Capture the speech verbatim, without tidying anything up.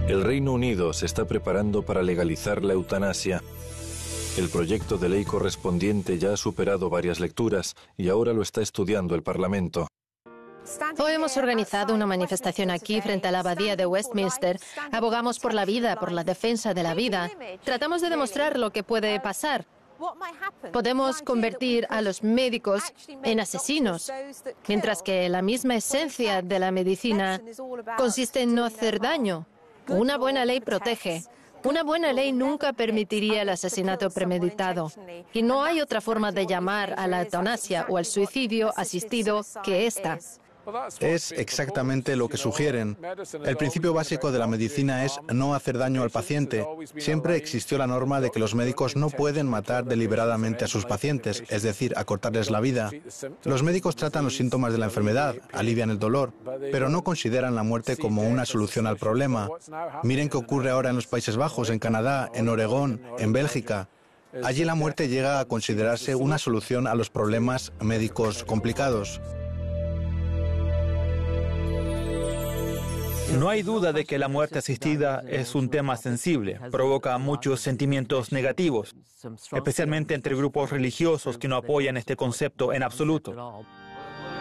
El Reino Unido se está preparando para legalizar la eutanasia. El proyecto de ley correspondiente ya ha superado varias lecturas y ahora lo está estudiando el Parlamento. Hoy hemos organizado una manifestación aquí frente a la abadía de Westminster. Abogamos por la vida, por la defensa de la vida. Tratamos de demostrar lo que puede pasar. Podemos convertir a los médicos en asesinos, mientras que la misma esencia de la medicina consiste en no hacer daño. Una buena ley protege. Una buena ley nunca permitiría el asesinato premeditado. Y no hay otra forma de llamar a la eutanasia o al suicidio asistido que esta. Es exactamente lo que sugieren. El principio básico de la medicina es no hacer daño al paciente. Siempre existió la norma de que los médicos no pueden matar deliberadamente a sus pacientes, es decir, acortarles la vida. Los médicos tratan los síntomas de la enfermedad, alivian el dolor, pero no consideran la muerte como una solución al problema. Miren qué ocurre ahora en los Países Bajos, en Canadá, en Oregón, en Bélgica. Allí la muerte llega a considerarse una solución a los problemas médicos complicados. No hay duda de que la muerte asistida es un tema sensible, provoca muchos sentimientos negativos, especialmente entre grupos religiosos que no apoyan este concepto en absoluto.